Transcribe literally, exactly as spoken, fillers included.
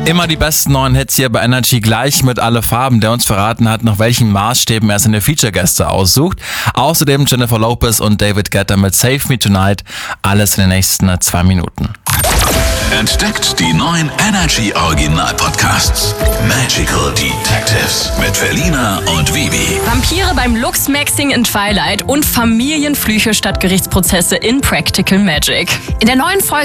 Immer die besten neuen Hits hier bei Energy, gleich mit Alle Farben, der uns verraten hat, nach welchen Maßstäben er seine Feature-Gäste aussucht. Außerdem Jennifer Lopez und David Guetta mit Save Me Tonight. Alles in den nächsten zwei Minuten. Entdeckt die neuen Energy Original Podcasts. Magical Detectives mit Felina und Vivi. Vampire beim Luchsmaxing in Twilight und Familienflüche statt Gerichtsprozesse in Practical Magic. In der neuen Folge